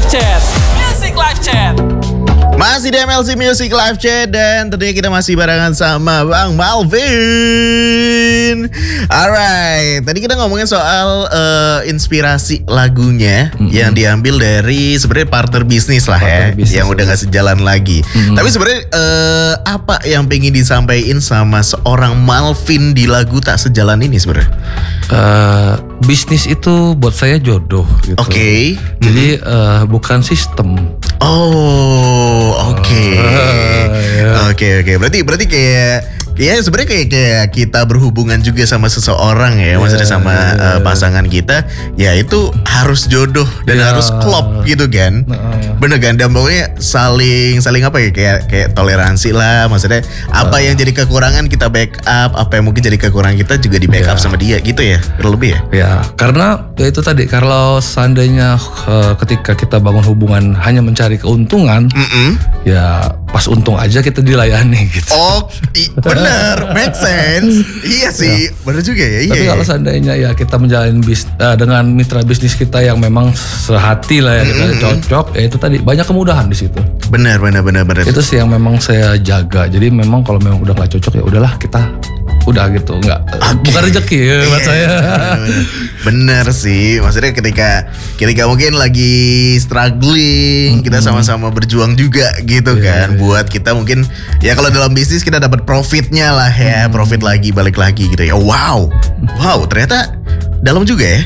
Chat. Music Live Chat. Masih di MLC Music Live Chat dan tentunya kita masih barengan sama Bang Malvin. Alright, tadi kita ngomongin soal inspirasi lagunya yang diambil dari sebenarnya partner bisnis lah yang udah gak sejalan lagi. Tapi sebenarnya apa yang pengen disampaikan sama seorang Malvin di lagu Tak Sejalan ini sebenarnya? Bisnis itu buat saya jodoh gitu. Oke. Jadi bukan sistem. Oh, oke. Oke. Berarti kayak ya sebenarnya kayak kita berhubungan juga sama seseorang ya, maksudnya sama pasangan kita, ya itu harus jodoh dan harus klop gitu kan. Bener kan? Dan pokoknya saling apa ya, kayak toleransi lah, maksudnya apa yang jadi kekurangan kita backup, apa yang mungkin jadi kekurangan kita juga di backup sama dia gitu ya, lebih ya. Ya, karena ya itu tadi, kalau seandainya ketika kita bangun hubungan hanya mencari keuntungan, ya pas untung aja kita dilayani gitu. Oh, bener, make sense. Iya sih, bener juga ya. Tapi kalau seandainya ya kita menjalin dengan mitra bisnis kita yang memang sehati lah ya, kita cocok, ya itu tadi banyak kemudahan di situ. Bener. Itu sih yang memang saya jaga. Jadi memang kalau memang udah nggak cocok ya udahlah, kita udah gitu, bukan rezeki ya buat saya. Bener sih, maksudnya ketika mungkin lagi struggling, kita sama-sama berjuang juga gitu kan, buat kita mungkin ya kalau dalam bisnis kita dapat profitnya lah ya, profit lagi balik lagi gitu ya. Wow, ternyata dalam juga ya.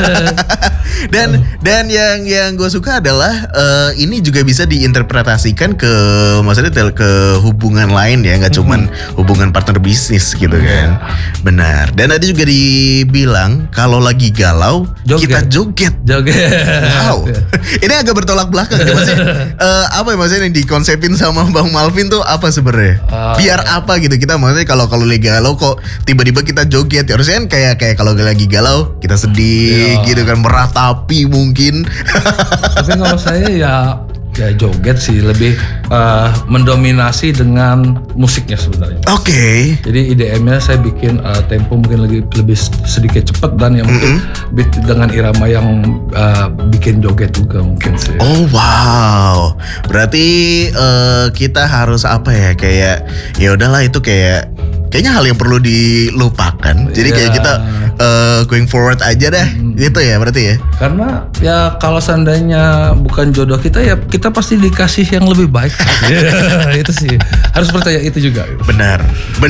dan yang gue suka adalah ini juga bisa diinterpretasikan ke maksudnya ke hubungan lain ya, nggak cuman hubungan partner bisnis gitu kan. Benar. Dan tadi juga dibilang kalau lagi galau kita joget. Wow. Ini agak bertolak belakang ya, maksudnya apa ya, maksudnya yang dikonsepin sama Bang Malvin tuh apa sebenarnya? Biar apa gitu, kita maksudnya kalau lagi galau kok tiba-tiba kita joget ya, harusnya kan kayak kalau lagi galau kita sedih gitu kan, meratapi mungkin. Tapi kalau saya ya joget sih, lebih mendominasi dengan musiknya sebenarnya. Oke. Jadi IDM-nya saya bikin tempo mungkin lebih sedikit cepat, dan yang mungkin beat dengan irama yang bikin joget juga mungkin sih. Oh wow. Berarti kita harus apa ya, kayak ya udahlah itu kayaknya hal yang perlu dilupakan. Jadi kayak kita going forward aja dah, gitu ya berarti ya. Karena ya kalau seandainya bukan jodoh kita, ya kita pasti dikasih yang lebih baik. Itu sih harus percaya itu juga. Benar.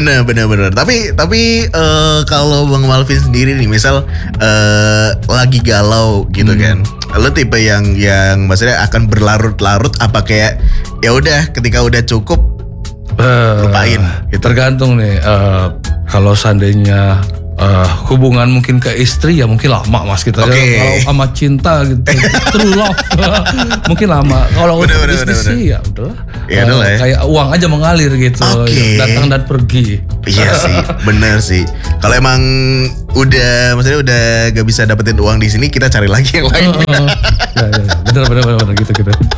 Tapi kalau Bang Malvin sendiri nih, misal lagi galau gitu kan, lo tipe yang maksudnya akan berlarut-larut, apa kayak ya udah ketika udah cukup lupain gitu? Tergantung nih, kalau seandainya hubungan mungkin ke istri ya mungkin lama mas kita. Kalau sama cinta gitu, true love mungkin lama. Kalau untuk bisnis sih ya udahlah, ya. Kayak uang aja mengalir gitu, datang dan pergi. Iya sih, bener sih. Kalau emang maksudnya udah gak bisa dapetin uang di sini, kita cari lagi yang lain. Ya, bener gitu.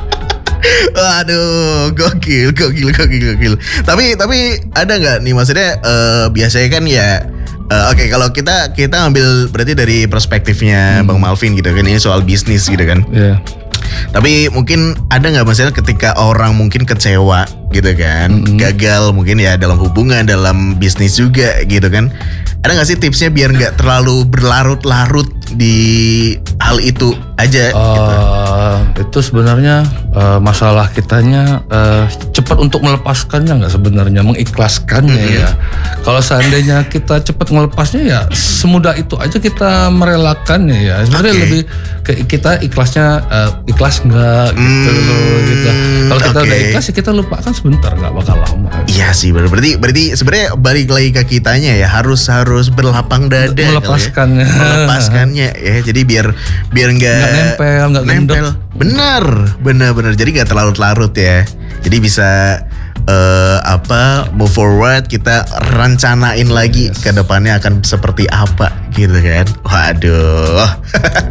Waduh, gokil. Tapi ada nggak nih, maksudnya biasanya kan ya, oke, kalau kita ngambil berarti dari perspektifnya Bang Malvin gitu kan, ini soal bisnis gitu kan. Iya. Tapi mungkin ada nggak masalah ketika orang mungkin kecewa gitu kan, gagal mungkin ya dalam hubungan, dalam bisnis juga gitu kan. Ada nggak sih tipsnya biar nggak terlalu berlarut-larut di hal itu aja? Gitu? Itu sebenarnya masalah kitanya cepat untuk melepaskannya nggak sebenarnya, mengikhlaskannya ya. Kalau seandainya kita cepat melepasnya ya semudah itu aja kita merelakannya ya. Sebenarnya lebih kita ikhlasnya ikhlas nggak gitu. Kalau kita udah ikhlas ya kita lupakan sebentar, nggak bakal lama. Iya sih, berarti sebenarnya balik lagi ke kitanya ya, harus berlapang dada melepaskannya ya. Jadi biar nggak nempel. Bener. Jadi nggak terlarut-larut ya. Jadi bisa move forward, kita rencanain lagi ke depannya akan seperti apa gitu kan. Waduh.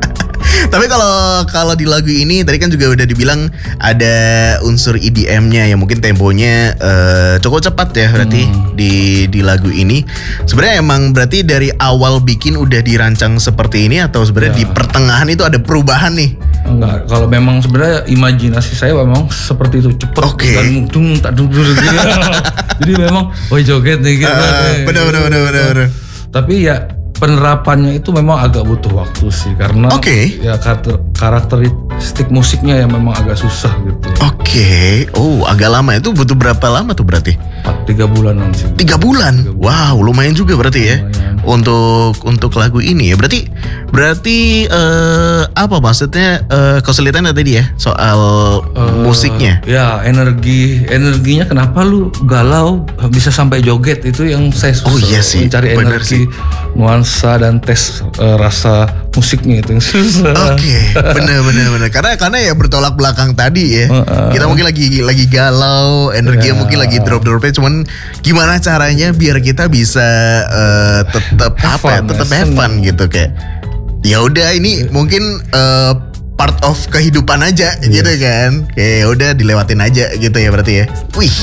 Tapi kalau di lagu ini tadi kan juga udah dibilang ada unsur EDM-nya yang mungkin temponya cukup cepat ya berarti di lagu ini. Sebenarnya emang berarti dari awal bikin udah dirancang seperti ini atau sebenarnya di pertengahan itu ada perubahan nih? Enggak, kalau memang sebenarnya imajinasi saya memang seperti itu, cepet dan tak duduk gitu. Jadi memang joget nih gitu. Bener. Tapi ya penerapannya itu memang agak butuh waktu sih karena ya karakteristik musiknya yang memang agak susah gitu. Agak lama. Itu butuh berapa lama tuh berarti? 3 bulanan sih. 3 bulan? Wow, lumayan juga berarti ya. Untuk lagu ini ya. Berarti apa maksudnya kesulitan tadi ya soal musiknya? Ya energinya kenapa lu galau bisa sampai joget, itu yang saya susah. Sih, mencari energi, nuansa dan tes rasa musiknya itu yang susah. Bener. Karena ya bertolak belakang tadi ya. Kita mungkin lagi galau, energinya mungkin lagi drop-dropnya. Cuman gimana caranya biar kita bisa tetap have fun gitu, kayak ya udah ini mungkin part of kehidupan aja gitu kan. Kayak udah dilewatin aja gitu ya berarti ya. Wih,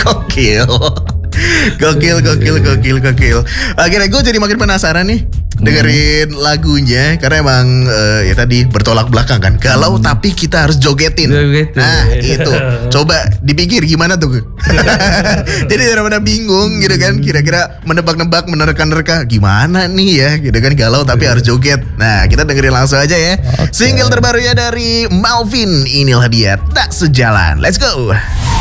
gokil. Akhirnya gue jadi makin penasaran nih dengerin lagunya karena emang ya tadi bertolak belakang kan. Galau tapi kita harus jogetin. Nah itu coba dipikir gimana tuh. Jadi daripada bingung gitu kan, kira-kira menebak-nebak, menerka-nerka gimana nih ya gitu kan, galau tapi harus joget. Nah kita dengerin langsung aja ya. Single terbarunya dari Malvin, inilah dia Tak Sejalan. Let's go.